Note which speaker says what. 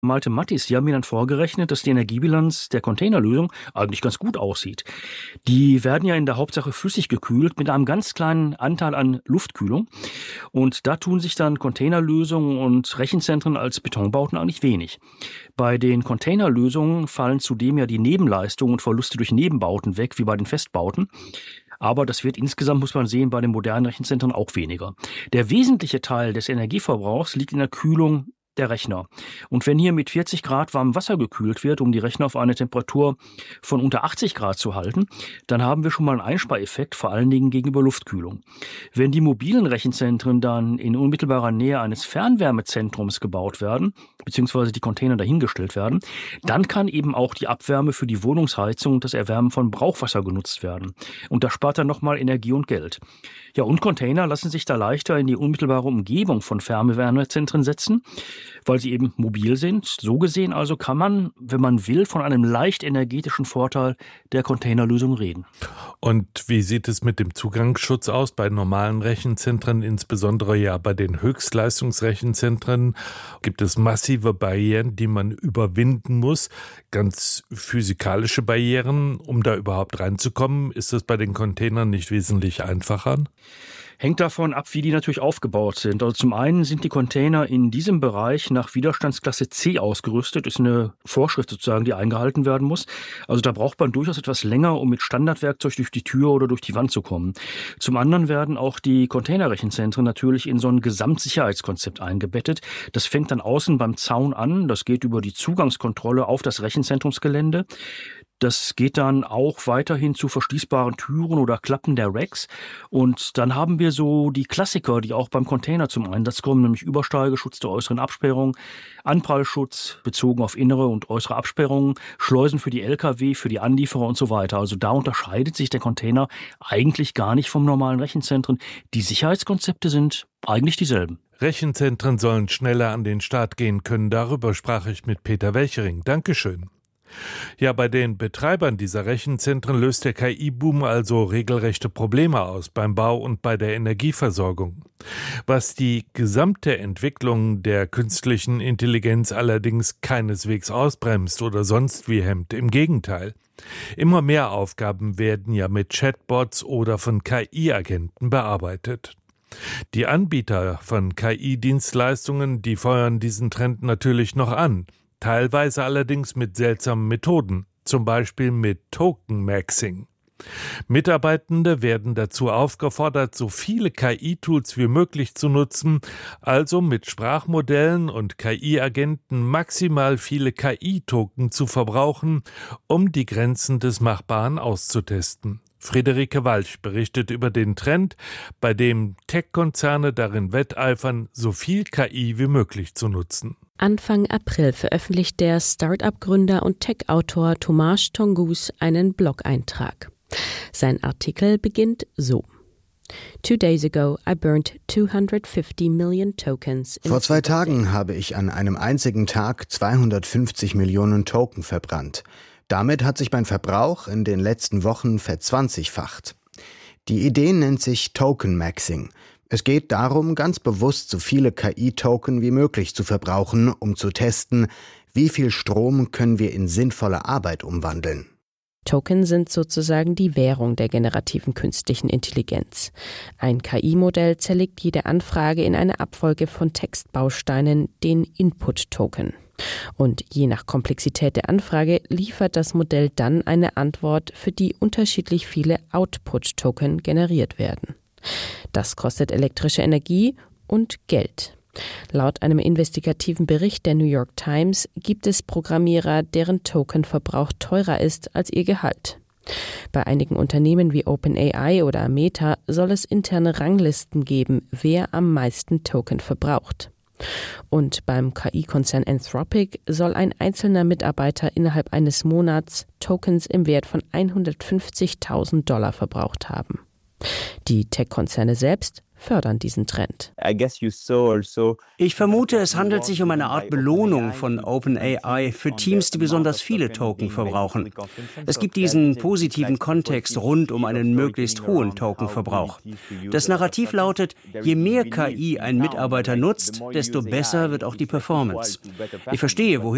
Speaker 1: Malte Mattis, die haben mir dann vorgerechnet, dass die Energiebilanz der Containerlösung eigentlich ganz gut aussieht. Die werden ja in der Hauptsache flüssig gekühlt mit einem ganz kleinen Anteil an Luftkühlung. Und da tun sich dann Containerlösungen und Rechenzentren als Betonbauten eigentlich wenig. Bei den Containerlösungen fallen zudem ja die Nebenleistungen und Verluste durch Nebenbauten weg, wie bei den Festbauten. Aber das wird insgesamt, muss man sehen, bei den modernen Rechenzentren auch weniger. Der wesentliche Teil des Energieverbrauchs liegt in der Kühlung der Rechner. Und wenn hier mit 40 Grad warmem Wasser gekühlt wird, um die Rechner auf eine Temperatur von unter 80 Grad zu halten, dann haben wir schon mal einen Einspareffekt, vor allen Dingen gegenüber Luftkühlung. Wenn die mobilen Rechenzentren dann in unmittelbarer Nähe eines Fernwärmezentrums gebaut werden, beziehungsweise die Container dahingestellt werden, dann kann eben auch die Abwärme für die Wohnungsheizung und das Erwärmen von Brauchwasser genutzt werden. Und das spart dann nochmal Energie und Geld. Ja, und Container lassen sich da leichter in die unmittelbare Umgebung von Fernwärmezentren setzen, weil sie eben mobil sind. So gesehen also kann man, wenn man will, von einem leicht energetischen Vorteil der Containerlösung reden.
Speaker 2: Und wie sieht es mit dem Zugangsschutz aus bei normalen Rechenzentren, insbesondere ja bei den Höchstleistungsrechenzentren? Gibt es massive Barrieren, die man überwinden muss? Ganz physikalische Barrieren, um da überhaupt reinzukommen? Ist das bei den Containern nicht wesentlich einfacher?
Speaker 1: Hängt davon ab, wie die natürlich aufgebaut sind. Also zum einen sind die Container in diesem Bereich nach Widerstandsklasse C ausgerüstet. Ist eine Vorschrift sozusagen, die eingehalten werden muss. Also da braucht man durchaus etwas länger, um mit Standardwerkzeug durch die Tür oder durch die Wand zu kommen. Zum anderen werden auch die Containerrechenzentren natürlich in so ein Gesamtsicherheitskonzept eingebettet. Das fängt dann außen beim Zaun an. Das geht über die Zugangskontrolle auf das Rechenzentrumsgelände. Das geht dann auch weiterhin zu verschließbaren Türen oder Klappen der Racks. Und dann haben wir so die Klassiker, die auch beim Container zum Einsatz kommen, nämlich Übersteigeschutz der äußeren Absperrung, Anprallschutz bezogen auf innere und äußere Absperrungen, Schleusen für die Lkw, für die Anlieferer und so weiter. Also da unterscheidet sich der Container eigentlich gar nicht vom normalen Rechenzentren. Die Sicherheitskonzepte sind eigentlich dieselben.
Speaker 2: Rechenzentren sollen schneller an den Start gehen können. Darüber sprach ich mit Peter Welchering. Dankeschön. Ja, bei den Betreibern dieser Rechenzentren löst der KI-Boom also regelrechte Probleme aus beim Bau und bei der Energieversorgung. Was die gesamte Entwicklung der künstlichen Intelligenz allerdings keineswegs ausbremst oder sonst wie hemmt. Im Gegenteil. Immer mehr Aufgaben werden ja mit Chatbots oder von KI-Agenten bearbeitet. Die Anbieter von KI-Dienstleistungen, die feuern diesen Trend natürlich noch an. Teilweise allerdings mit seltsamen Methoden, zum Beispiel mit Token-Maxing. Mitarbeitende werden dazu aufgefordert, so viele KI-Tools wie möglich zu nutzen, also mit Sprachmodellen und KI-Agenten maximal viele KI-Token zu verbrauchen, um die Grenzen des Machbaren auszutesten. Friederike Walsch berichtet über den Trend, bei dem Tech-Konzerne darin wetteifern, so viel KI wie möglich zu nutzen.
Speaker 3: Anfang April veröffentlicht der Start-up-Gründer und Tech-Autor Tomáš Tongus einen Blog-Eintrag. Sein Artikel beginnt so. 2 days ago, I burned 250 million tokens.
Speaker 4: Vor 2 Tagen habe ich an einem einzigen Tag 250 Millionen Token verbrannt. Damit hat sich mein Verbrauch in den letzten Wochen verzwanzigfacht. Die Idee nennt sich Token-Maxing. Es geht darum, ganz bewusst so viele KI-Token wie möglich zu verbrauchen, um zu testen, wie viel Strom können wir in sinnvolle Arbeit umwandeln.
Speaker 3: Token sind sozusagen die Währung der generativen künstlichen Intelligenz. Ein KI-Modell zerlegt jede Anfrage in eine Abfolge von Textbausteinen, den Input-Token. Und je nach Komplexität der Anfrage liefert das Modell dann eine Antwort, für die unterschiedlich viele Output-Token generiert werden. Das kostet elektrische Energie und Geld. Laut einem investigativen Bericht der New York Times gibt es Programmierer, deren Tokenverbrauch teurer ist als ihr Gehalt. Bei einigen Unternehmen wie OpenAI oder Meta soll es interne Ranglisten geben, wer am meisten Token verbraucht. Und beim KI-Konzern Anthropic soll ein einzelner Mitarbeiter innerhalb eines Monats Tokens im Wert von $150.000 verbraucht haben. Die Tech-Konzerne selbst fördern diesen Trend.
Speaker 5: Ich vermute, es handelt sich um eine Art Belohnung von OpenAI für Teams, die besonders viele Token verbrauchen. Es gibt diesen positiven Kontext rund um einen möglichst hohen Tokenverbrauch. Das Narrativ lautet, je mehr KI ein Mitarbeiter nutzt, desto besser wird auch die Performance. Ich verstehe, woher